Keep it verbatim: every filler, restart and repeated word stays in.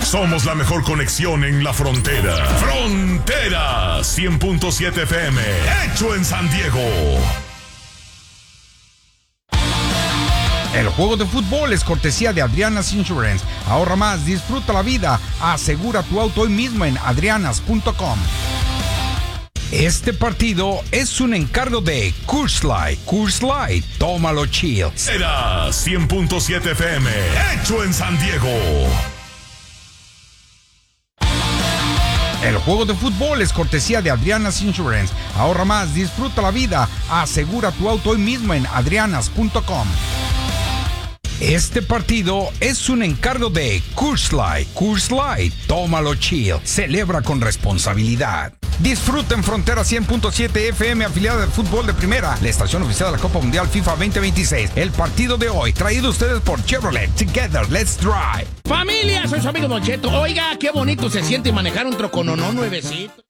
Somos la mejor conexión en la frontera. Frontera cien punto siete F M, hecho en San Diego. El juego de fútbol es cortesía de Adriana's Insurance. Ahorra más, disfruta la vida. Asegura tu auto hoy mismo en adrianas punto com. Este partido es un encargo de Coors Light. Coors Light, tómalo chill. Era cien punto siete F M, hecho en San Diego. El juego de fútbol es cortesía de Adriana's Insurance. Ahorra más, disfruta la vida. Asegura tu auto hoy mismo en adrianas punto com. Este partido es un encargo de Coors Light. Coors Light, tómalo chill. Celebra con responsabilidad. Disfruta en Frontera cien punto siete F M, afiliada del fútbol de primera, la estación oficial de la Copa Mundial FIFA veinte veintiséis. El partido de hoy, traído a ustedes por Chevrolet. Together, let's drive. Familia, soy su amigo Don Cheto. Oiga, qué bonito se siente manejar un trocononón nuevecito.